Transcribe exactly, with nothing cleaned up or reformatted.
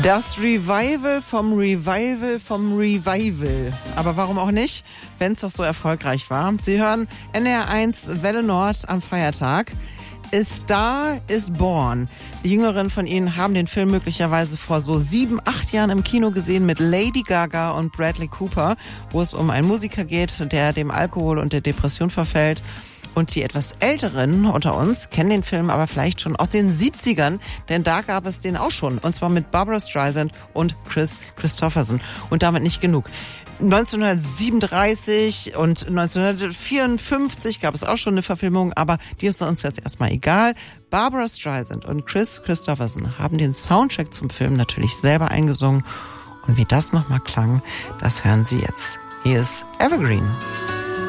Das Revival vom Revival vom Revival. Aber warum auch nicht, wenn es doch so erfolgreich war. Sie hören N D R eins Welle Nord am Feiertag. A Star is Born. Die Jüngeren von Ihnen haben den Film möglicherweise vor so sieben, acht Jahren im Kino gesehen mit Lady Gaga und Bradley Cooper, wo es um einen Musiker geht, der dem Alkohol und der Depression verfällt. Und die etwas Älteren unter uns kennen den Film aber vielleicht schon aus den siebzigern, denn da gab es den auch schon. Und zwar mit Barbra Streisand und Kris Kristofferson. Und damit nicht genug. neunzehnhundertsiebenunddreißig und neunzehnhundertvierundfünfzig gab es auch schon eine Verfilmung, aber die ist uns jetzt erstmal egal. Barbra Streisand und Kris Kristofferson haben den Soundtrack zum Film natürlich selber eingesungen. Und wie das nochmal klang, das hören Sie jetzt. Hier ist Evergreen.